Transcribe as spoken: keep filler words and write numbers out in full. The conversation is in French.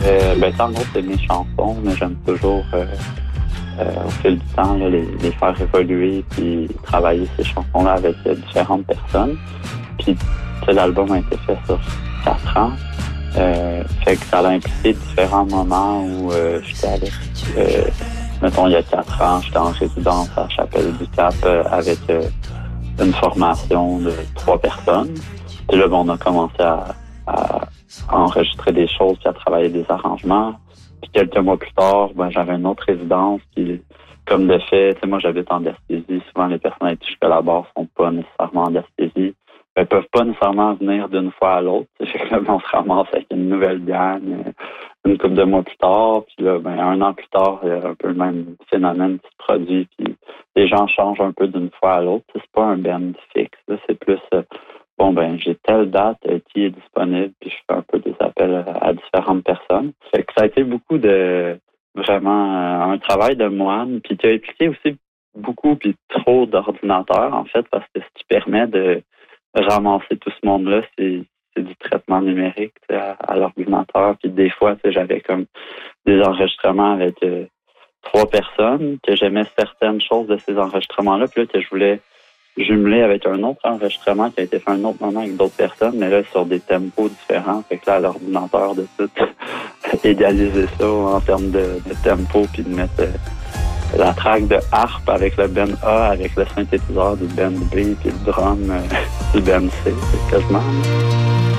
Euh, ben, en gros, c'est mes chansons, mais j'aime toujours, euh, euh, au fil du temps, là, les, les faire évoluer puis travailler ces chansons-là avec euh, différentes personnes. Puis, tu sais, l'album a été fait sur quatre ans. Euh, fait que ça a impliqué différents moments où euh, j'étais allé, euh, mettons, il y a quatre ans, j'étais en résidence à Chapelle-du-Cap euh, avec euh, une formation de trois personnes. Puis là, ben, on a commencé à, à enregistrer des choses puis à travailler des arrangements. Puis quelques mois plus tard, ben, j'avais une autre résidence. Puis comme de fait, tu sais, moi, j'habite en Gaspésie. Souvent, les personnes avec qui je collabore sont pas nécessairement en Gaspésie. Ils peuvent pas nécessairement venir d'une fois à l'autre. Fait que là, ben, on se ramasse avec une nouvelle gang une couple de mois plus tard. Puis là, ben, un an plus tard, il y a un peu le même phénomène qui se produit. Puis les gens changent un peu d'une fois à l'autre. C'est pas un band fixe. Là. C'est plus, euh, bon, ben, j'ai telle date euh, qui est disponible. Puis je fais un peu des appels à, à différentes personnes. Fait que ça a été beaucoup de, vraiment, euh, un travail de moine. Puis qui a impliqué aussi beaucoup, puis trop d'ordinateurs, en fait, parce que ce qui permet de ramasser tout ce monde-là, c'est, c'est du traitement numérique à, à l'ordinateur. Puis des fois, j'avais comme des enregistrements avec euh, trois personnes, que j'aimais certaines choses de ces enregistrements-là, puis là, que je voulais jumeler avec un autre enregistrement qui a été fait un autre moment avec d'autres personnes, mais là, sur des tempos différents. Fait que là, à l'ordinateur, de tout égaliser ça en termes de, de tempo, puis de mettre euh, la track de harpe avec le Ben A, avec le synthétiseur du Ben B, puis le drum euh, du Ben C, c'est quasiment.